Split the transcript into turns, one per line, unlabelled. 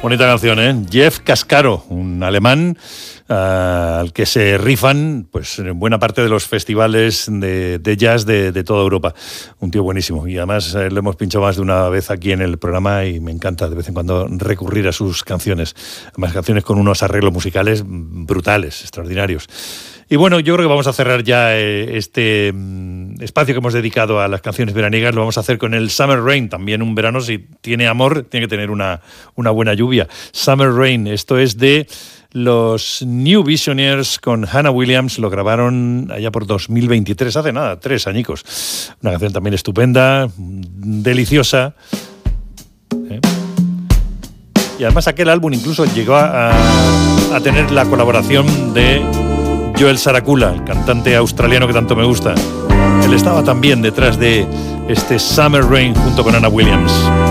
Bonita canción, ¿eh? Jeff Cascaro, un alemán al que se rifan pues en buena parte de los festivales de jazz de toda Europa. Un tío buenísimo. Y además lo hemos pinchado más de una vez aquí en el programa y me encanta de vez en cuando recurrir a sus canciones. Además, canciones con unos arreglos musicales brutales, extraordinarios. Y bueno, yo creo que vamos a cerrar ya este espacio que hemos dedicado a las canciones veraniegas. Lo vamos a hacer con el Summer Rain, también un verano. Si tiene amor, tiene que tener una buena lluvia. Summer Rain, esto es de los New Visionaries con Hannah Williams. Lo grabaron allá por 2023, hace nada, 3 añicos. Una canción también estupenda, deliciosa. Y además aquel álbum incluso llegó a tener la colaboración de Joel Saracula, el cantante australiano que tanto me gusta. Él estaba también detrás de este Summer Rain junto con Hannah Williams.